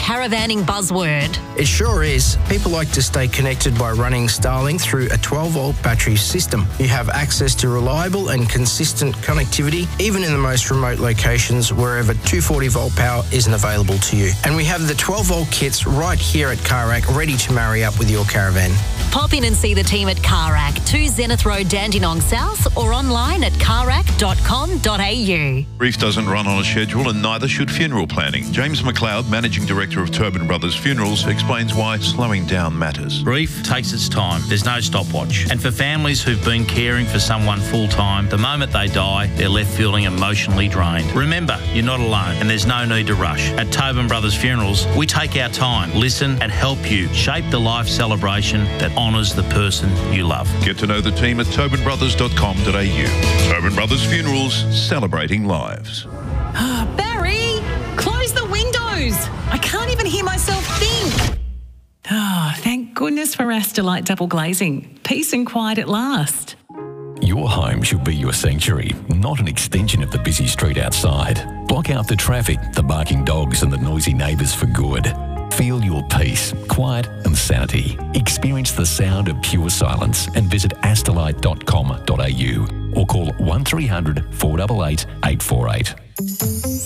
caravanning buzzword. It sure is. People like to stay connected by running Starlink through a 12-volt battery system. You have access to reliable and consistent connectivity, even in the most remote locations wherever 240-volt power isn't available to you. And we have the 12-volt kits right here at CarRack ready to marry up with your caravan. Pop in and see the team at CarRack, 2 Zenith Road, Dandenong South, or online at carrack.com.au. Grief doesn't run on a schedule, and neither should funeral planning. James McLeod, Managing Director of Turbin Brothers Funerals, explains why slowing down matters. Grief takes its time. There's no stopwatch. And for families who've been caring for someone full-time, the moment they die, they're left feeling emotionally drained. Remember, you're not alone, and there's no need to rush. At Tobin Brothers Funerals, we take our time, listen, and help you shape the life celebration that honours the person you love. Get to know the team at tobinbrothers.com.au. Tobin Brothers Funerals, celebrating lives. Barry, close the windows. I can't even hear myself think. Thank goodness for Astelite double glazing. Peace and quiet at last. Your home should be your sanctuary, not an extension of the busy street outside. Block out the traffic, the barking dogs and the noisy neighbours for good. Feel your peace, quiet and sanity. Experience the sound of pure silence and visit astelite.com.au or call 1300 488 848.